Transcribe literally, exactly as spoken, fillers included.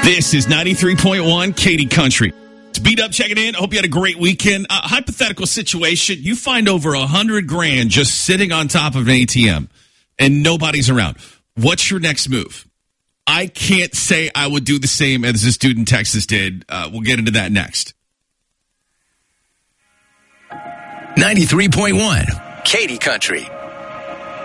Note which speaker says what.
Speaker 1: This is ninety-three point one Katy Country. It's Beat Up checking in. I hope you had a great weekend. Uh, hypothetical situation. You find over a hundred grand just sitting on top of an A T M and nobody's around. What's your next move? I can't say I would do the same as this dude in Texas did. Uh, we'll get into that next.
Speaker 2: ninety-three point one Katy Country.